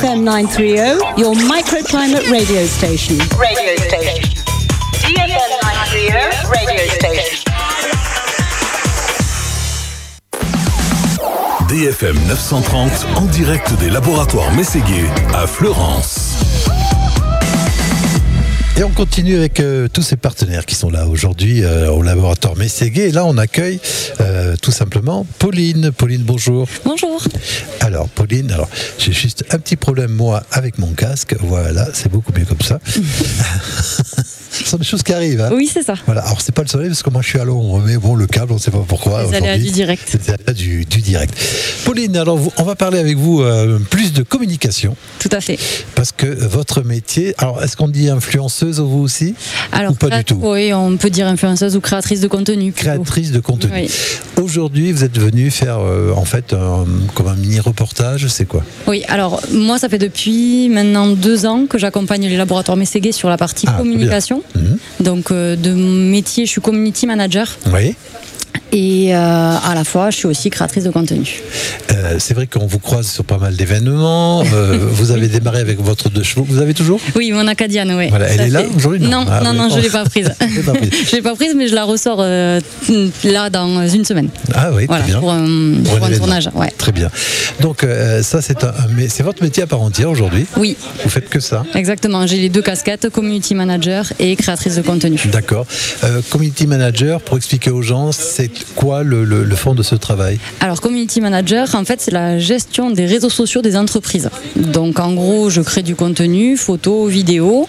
DFM 930, your microclimate radio station. Radio station. DFM 930, radio station. DFM 930 en direct des laboratoires Mességuet à Fleurance. Et on continue avec tous ces partenaires qui sont là aujourd'hui au laboratoire Mességuet. Et là, on accueille tout simplement Pauline. Pauline, bonjour. Bonjour. Alors, Pauline, j'ai juste un petit problème, moi, avec mon casque. Voilà, c'est beaucoup mieux comme ça. Ce sont des choses qui arrivent. Hein. Oui, c'est ça. Voilà. Alors, c'est pas le soleil parce que moi, je suis à l'ombre. Mais bon, le câble, on ne sait pas pourquoi. Les aléas du direct. C'est les aléas du direct. Pauline, alors, on va parler avec vous plus de communication. Tout à fait. Parce que votre métier... Alors, est-ce qu'on dit influenceuse vous aussi? Alors, ou pas du tout? Oui, on peut dire influenceuse ou créatrice de contenu. Créatrice de contenu. Oui. Aujourd'hui, vous êtes venue faire comme un mini-reportage, c'est quoi? Oui, alors moi, ça fait depuis maintenant 2 ans que j'accompagne les laboratoires Mességuet sur la partie communication. Donc, de métier, je suis community manager. Oui. Et à la fois, je suis aussi créatrice de contenu. C'est vrai qu'on vous croise sur pas mal d'événements. Vous avez démarré avec votre 2 chevaux. Vous avez toujours? Oui, mon Acadiane, oui. Voilà, elle est là aujourd'hui? Non, je ne l'ai pas prise. Je ne l'ai pas prise, mais je la ressors là dans 1 semaine. Ah oui, voilà, très bien. Pour un tournage. Ouais. Très bien. Donc, ça, c'est votre métier à part entière aujourd'hui? Oui. Vous faites que ça? Exactement. J'ai les 2 casquettes, community manager et créatrice de contenu. D'accord. Community manager, pour expliquer aux gens, c'est quoi le fond de ce travail? Alors, community manager, en fait, c'est la gestion des réseaux sociaux des entreprises. Donc, en gros, je crée du contenu, photos, vidéos,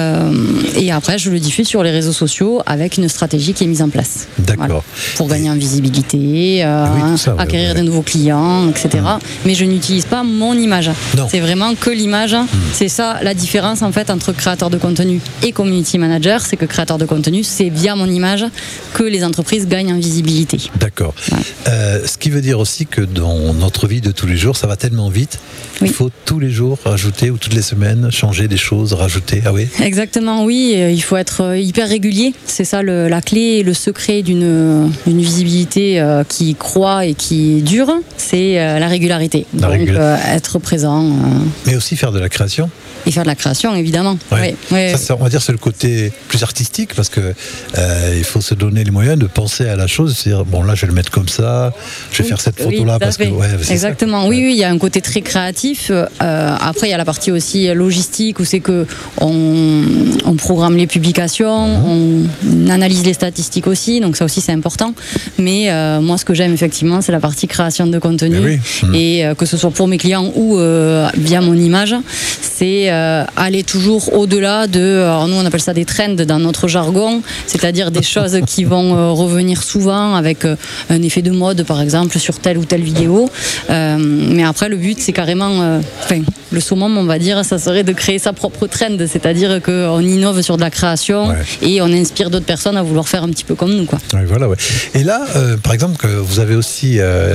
et après, je le diffuse sur les réseaux sociaux avec une stratégie qui est mise en place. D'accord. Voilà. Pour gagner en visibilité, acquérir de nouveaux clients, etc. Mais je n'utilise pas mon image. Non. C'est vraiment que l'image. C'est ça la différence, en fait, entre créateur de contenu et community manager. C'est que créateur de contenu, c'est via mon image que les entreprises gagnent en visibilité. D'accord. Ouais. Ce qui veut dire aussi que dans notre vie de tous les jours, ça va tellement vite, il faut tous les jours rajouter ou toutes les semaines changer des choses, rajouter. Ah oui? Exactement, oui. Il faut être hyper régulier. C'est ça la clé et le secret d'une visibilité qui croît et qui dure, c'est la régularité. Donc être présent. Mais aussi faire de la création. Et faire de la création, évidemment. Ouais. Oui. Ça, on va dire, c'est le côté plus artistique parce que il faut se donner les moyens de penser à la chose, c'est-à-dire bon là je vais le mettre comme ça, je vais faire cette photo-là parce que exactement. Oui, il y a un côté très créatif. Après il y a la partie aussi logistique où c'est que on programme les publications, on analyse les statistiques aussi, donc ça aussi c'est important. Mais moi ce que j'aime effectivement c'est la partie création de contenu et que ce soit pour mes clients ou via mon image, c'est aller toujours au-delà de, alors nous on appelle ça des trends dans notre jargon, c'est-à-dire des choses qui vont revenir souvent avec un effet de mode par exemple sur telle ou telle vidéo. Mais après le but c'est carrément, le summum on va dire, ça serait de créer sa propre trend, c'est-à-dire qu'on innove sur de la création et on inspire d'autres personnes à vouloir faire un petit peu comme nous, quoi. Ouais, voilà, ouais. Et là, par exemple, que vous avez aussi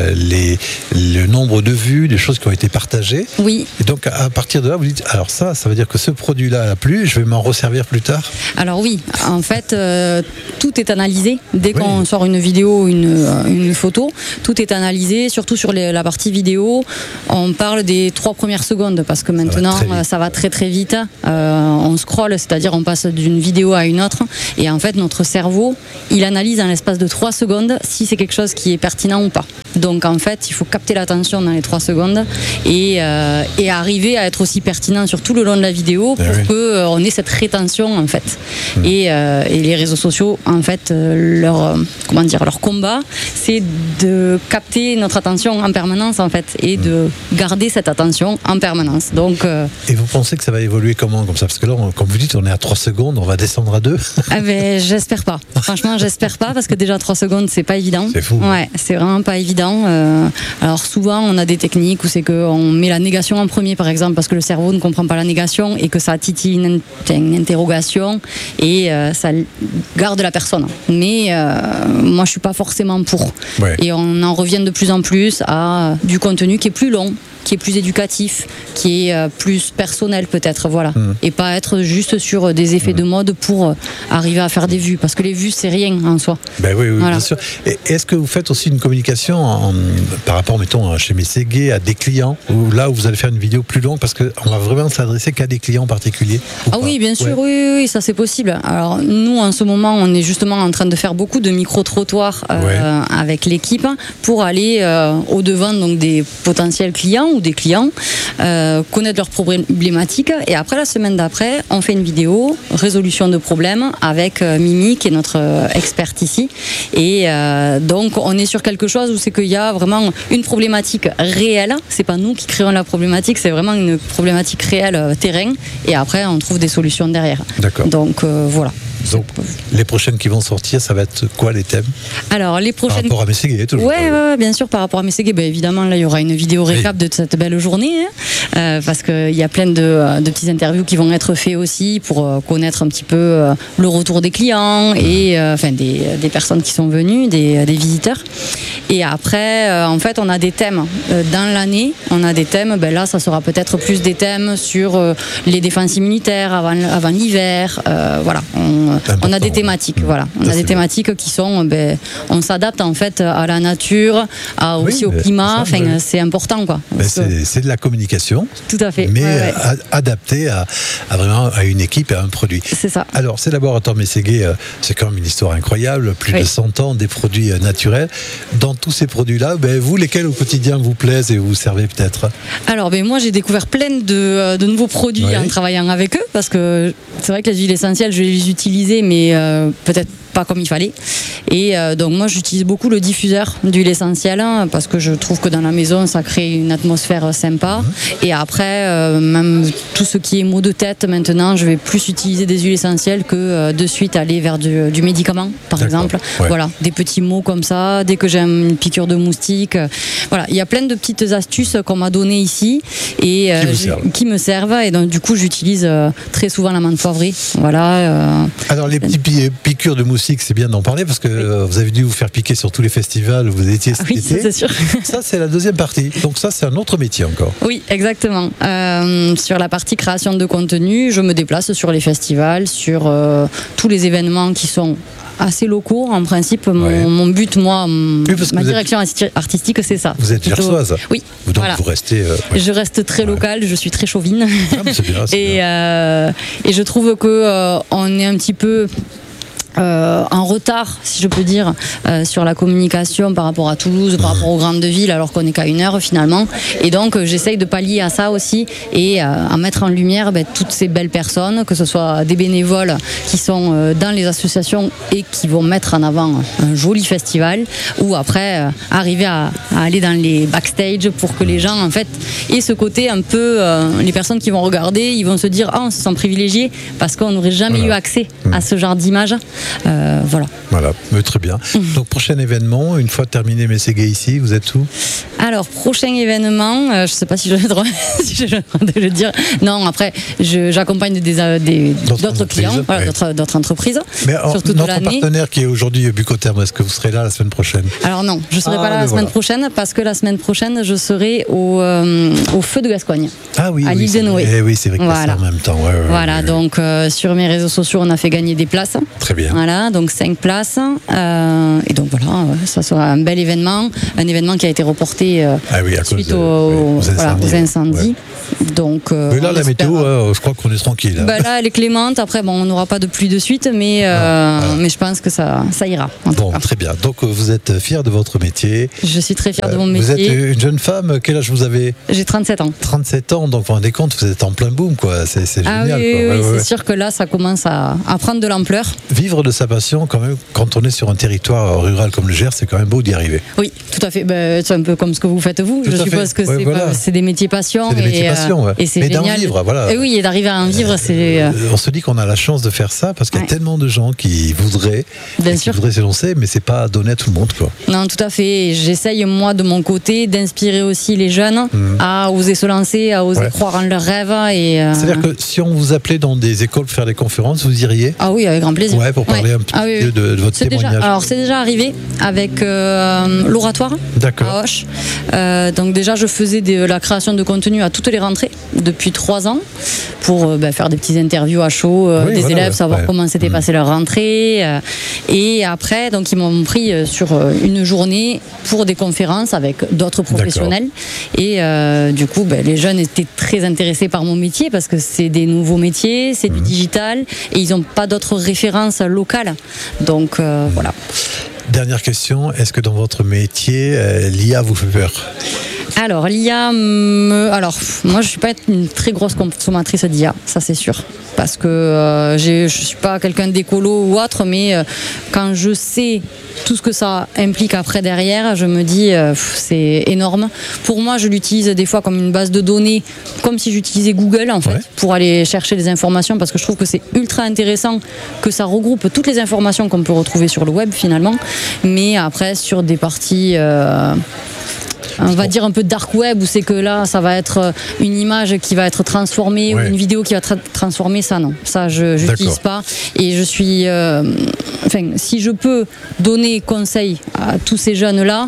le nombre de vues, des choses qui ont été partagées. Oui. Et donc à partir de là, vous dites, alors ça veut dire que ce produit-là a plu, je vais m'en resservir plus tard? Alors oui, en fait, tout est analysé. Dès qu'on sort une vidéo, une photo, tout est analysé, surtout sur la partie vidéo. On parle des 3 premières secondes parce que maintenant, ça va très très vite. On scrolle, c'est-à-dire on passe d'une vidéo à une autre. Et en fait, notre cerveau, il analyse en l'espace de 3 secondes si c'est quelque chose qui est pertinent ou pas. Donc en fait, il faut capter l'attention dans les 3 secondes et arriver à être aussi pertinent sur tout le long de la vidéo pour qu'on ait cette rétention en fait. Et les réseaux sociaux, en fait, leur combat, c'est de capter notre attention en permanence en fait et de garder cette attention en permanence. Donc, et vous pensez que ça va évoluer comment comme ça? Parce que là, comme vous dites, on est à 3 secondes, on va descendre à 2. J'espère pas. Franchement, j'espère pas parce que déjà 3 secondes, c'est pas évident. C'est fou. Ouais, c'est vraiment pas évident. Alors souvent, on a des techniques où c'est qu'on met la négation en premier, par exemple, parce que le cerveau ne comprend pas la négation et que ça titille une interrogation et ça garde la personne. Mais moi, je suis pas forcément pour. Ouais. Et on en revient de plus en plus à du contenu qui est plus long, qui est plus éducatif, qui est plus personnel peut-être, voilà. Et pas être juste sur des effets de mode pour arriver à faire des vues, parce que les vues c'est rien en soi. Ben oui, voilà. Bien sûr. Et est-ce que vous faites aussi une communication par rapport, mettons, chez Mességué à des clients, ou là où vous allez faire une vidéo plus longue, parce qu'on va vraiment s'adresser qu'à des clients particuliers? Oui, bien sûr, oui, ça c'est possible. Alors nous en ce moment on est justement en train de faire beaucoup de micro-trottoirs avec l'équipe pour aller au-devant donc, des potentiels clients ou des clients, connaître leurs problématiques, et après la semaine d'après on fait une vidéo résolution de problèmes avec Mimi qui est notre experte ici, et donc on est sur quelque chose où c'est qu'il y a vraiment une problématique réelle, c'est pas nous qui créons la problématique, c'est vraiment une problématique réelle terrain, et après on trouve des solutions derrière. D'accord. Donc voilà. Donc, les prochaines qui vont sortir, ça va être quoi les thèmes? Alors, les prochaines. Par rapport à Mességué, toujours. Oui, bien sûr, par rapport à Mességué, évidemment, là, il y aura une vidéo récap de cette belle journée, parce qu'il y a plein de petites interviews qui vont être faites aussi pour connaître un petit peu le retour des clients et des personnes qui sont venues, des visiteurs. Et après, en fait, on a des thèmes. Dans l'année, on a des thèmes. Là, ça sera peut-être plus des thèmes sur les défenses immunitaires avant l'hiver. Voilà. On a des thématiques, voilà. On a des thématiques qui sont, on s'adapte en fait à la nature, aussi au climat. C'est important, quoi. C'est de la communication. Tout à fait. Mais adapté à vraiment à une équipe et à un produit. C'est ça. Alors, ces laboratoires Mességué, c'est quand même une histoire incroyable. Plus de 100 ans, des produits naturels. Dans tous ces produits-là, vous, lesquels au quotidien vous plaisent et vous servez peut-être? Alors, moi, j'ai découvert plein de nouveaux produits en travaillant avec eux, parce que c'est vrai que les huiles essentielles, je les utilise, mais peut-être pas comme il fallait. Et donc moi j'utilise beaucoup le diffuseur d'huile essentielle, parce que je trouve que dans la maison ça crée une atmosphère sympa. Et après même tout ce qui est maux de tête, maintenant je vais plus utiliser des huiles essentielles que de suite aller vers du médicament par exemple. Voilà, des petits mots comme ça, dès que j'ai une piqûre de moustique. Voilà, il y a plein de petites astuces qu'on m'a données ici et qui me servent, et donc du coup j'utilise très souvent la menthe poivrée. Voilà. Alors les petites piqûres de moustique, c'est bien d'en parler, parce que vous avez dû vous faire piquer sur tous les festivals où vous étiez cet été. Ça, c'est sûr. Ça, c'est la deuxième partie. Donc ça, c'est un autre métier encore. Oui, exactement. Sur la partie création de contenu, je me déplace sur les festivals, sur tous les événements qui sont assez locaux. En principe, mon but, moi, ma direction artistique, c'est ça. Vous êtes gersoise. Oui. Donc vous restez... Je reste très locale, je suis très chauvine. C'est bien, et je trouve qu'on est un petit peu... en retard, si je peux dire, sur la communication par rapport à Toulouse, par rapport aux grandes villes, alors qu'on n'est qu'à 1 heure finalement. Et donc j'essaye de pallier à ça aussi, et à mettre en lumière toutes ces belles personnes, que ce soit des bénévoles qui sont dans les associations et qui vont mettre en avant un joli festival, ou après arriver à aller dans les backstage pour que les gens en fait aient ce côté un peu, les personnes qui vont regarder, ils vont se dire on se sent privilégiés parce qu'on n'aurait jamais eu accès à ce genre d'image. Voilà, très bien. Donc prochain événement, une fois terminé Mességué ici, vous êtes où? Alors prochain événement, je ne sais pas si j'ai le droit de le dire. Non, après j'accompagne d'autres clients, d'autres entreprises. Mais notre partenaire qui est aujourd'hui Bucotherm, est-ce que vous serez là la semaine prochaine? Alors non, je ne serai pas là la semaine prochaine, parce que la semaine prochaine je serai au Feu de Gascogne. À l'île de Noé. Oui, c'est vrai que c'est en même temps. Donc sur mes réseaux sociaux on a fait gagner des places. Très bien. Voilà, donc 5 places. Et donc voilà, ça sera un bel événement. Un événement qui a été reporté suite aux incendies. Donc, mais là, la météo, je crois qu'on est tranquille. Là, elle est clémente. Après, on n'aura pas de pluie de suite, mais je pense que ça ira. Très bien. Donc, vous êtes fière de votre métier. Je suis très fière de mon métier. Vous êtes une jeune femme. Quel âge vous avez? J'ai 37 ans. 37 ans, donc vous vous rendez compte, vous êtes en plein boom, quoi. C'est génial. Oui, c'est sûr que là, ça commence à prendre de l'ampleur. Vivre de sa passion, quand même, quand on est sur un territoire rural comme le Gers, c'est quand même beau d'y arriver. Oui, tout à fait. C'est un peu comme ce que vous faites vous. Je suppose que c'est des métiers passion. C'est des métiers passion, et c'est génial. D'en vivre, voilà. Et oui, et d'arriver à en vivre, c'est... On se dit qu'on a la chance de faire ça, parce qu'il y a tellement de gens qui voudraient se lancer, mais c'est pas donné à tout le monde, quoi. Non, tout à fait. J'essaye, moi, de mon côté, d'inspirer aussi les jeunes à oser se lancer, à oser croire en leurs rêves. C'est-à-dire que si on vous appelait dans des écoles pour faire des conférences, vous iriez? Ah oui, avec grand plaisir. Pour parler un petit peu de votre témoignage. Alors c'est déjà arrivé avec l'oratoire à Auch. Donc déjà je faisais la création de contenu à toutes les rentrées depuis 3 ans pour faire des petites interviews à chaud des élèves, savoir comment s'était passé leur rentrée. Et après donc ils m'ont pris sur une journée pour des conférences avec d'autres professionnels. Et du coup les jeunes étaient très intéressés par mon métier parce que c'est des nouveaux métiers, c'est du digital et ils n'ont pas d'autres références locales. Donc voilà. Dernière question, est-ce que dans votre métier, l'IA vous fait peur ? Alors, l'IA, moi je ne suis pas une très grosse consommatrice d'IA, ça c'est sûr. Parce que je ne suis pas quelqu'un d'écolo ou autre, mais quand je sais tout ce que ça implique après derrière, je me dis c'est énorme. Pour moi, je l'utilise des fois comme une base de données, comme si j'utilisais Google en fait, pour aller chercher des informations, parce que je trouve que c'est ultra intéressant que ça regroupe toutes les informations qu'on peut retrouver sur le web finalement, mais après sur des parties... on va dire un peu dark web où c'est que là ça va être une image qui va être transformée ou une vidéo qui va être transformée, ça non, ça je n'utilise pas et je suis si je peux donner conseil à tous ces jeunes là,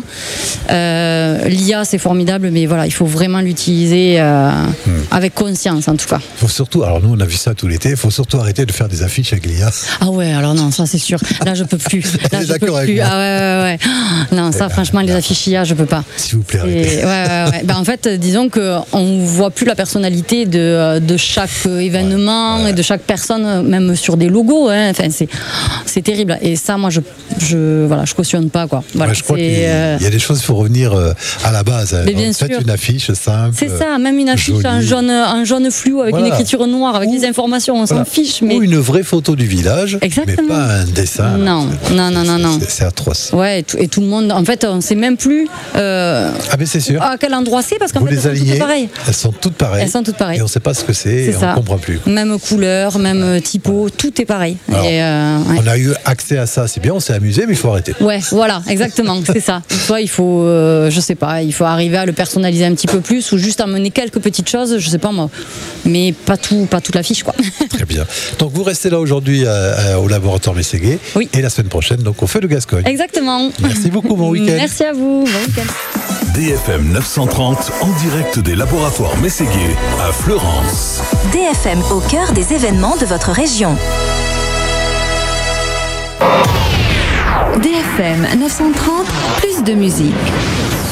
l'IA c'est formidable, mais voilà, il faut vraiment l'utiliser avec conscience en tout cas. Il faut surtout, alors nous on a vu ça tout l'été, il faut surtout arrêter de faire des affiches avec l'IA. Ah ouais, alors non, ça c'est sûr, là je peux plus, là je peux plus. Ah ouais. Non, ça franchement les affiches IA je peux pas. S'il vous plaît. En fait, disons qu'on ne voit plus la personnalité de chaque événement et de chaque personne, même sur des logos. Enfin, c'est terrible. Et ça, moi, je cautionne pas, quoi. Voilà, je crois qu'il y a des choses, il faut revenir à la base. Faites une affiche simple. C'est ça, même une affiche en jaune fluo avec une écriture noire, avec des informations, on s'en fiche. Mais... Ou une vraie photo du village, mais pas un dessin. Non. C'est atroce. Ouais, et tout le monde, en fait, on ne sait même plus. Mais c'est sûr. À quel endroit c'est, parce qu'en fait, elles sont toutes pareilles. Et on ne sait pas ce que c'est, on ne comprend plus. Même couleur, même typo, tout est pareil. Alors, on a eu accès à ça, c'est bien, on s'est amusé, mais il faut arrêter. Ouais, voilà, exactement, c'est ça. Soit il faut, je sais pas, il faut arriver à le personnaliser un petit peu plus, ou juste amener quelques petites choses, je sais pas moi, mais pas toute la fiche, quoi. Très bien. Donc vous restez là aujourd'hui au laboratoire Mességuet, et la semaine prochaine, donc au Feu de Gascogne. Exactement. Merci beaucoup, bon week-end. Merci à vous, bon week-end. DFM 930 en direct des laboratoires Mességuet à Fleurance. DFM au cœur des événements de votre région. DFM 930, plus de musique.